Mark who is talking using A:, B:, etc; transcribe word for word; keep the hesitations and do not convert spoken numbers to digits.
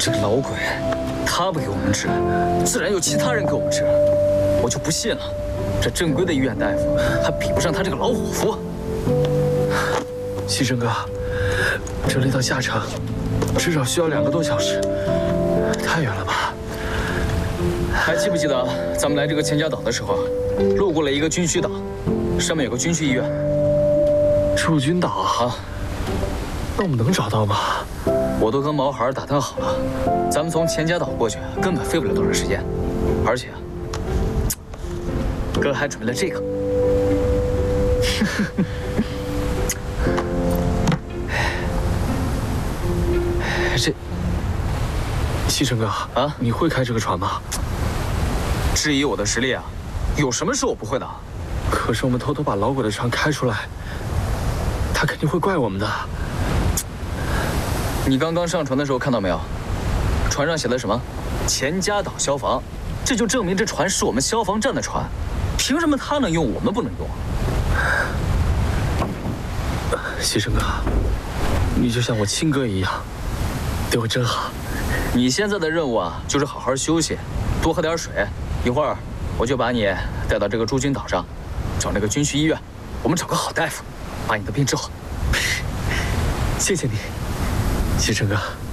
A: 这个老鬼，他不给我们治，自然有其他人给我们治。我就不信了，这正规的医院大夫还比不上他这个老虎夫。
B: 西生哥，这里到下城至少需要两个多小时，太远了吧？
A: 还记不记得咱们来这个钱家岛的时候，路过了一个军需岛，上面有个军需医院。
B: 驻军岛啊，那我们能找到吗？
A: 我都跟毛孩打探好了，咱们从钱家岛过去根本费不了多长时间，而且，哥还准备了这个。这，
B: 西城哥
A: 啊，
B: 你会开这个船吗？
A: 质疑我的实力啊？有什么是我不会的？
B: 可是我们偷偷把老鬼的船开出来，他肯定会怪我们的。
A: 你刚刚上船的时候看到没有？船上写的什么？钱家岛消防，这就证明这船是我们消防站的船，凭什么他能用，我们不能用？
B: 西生哥，你就像我亲哥一样，对我真好。
A: 你现在的任务啊，就是好好休息，多喝点水。一会儿我就把你带到这个驻军岛上，找那个军需医院，我们找个好大夫，把你的病治好。
B: 谢谢你，西城哥。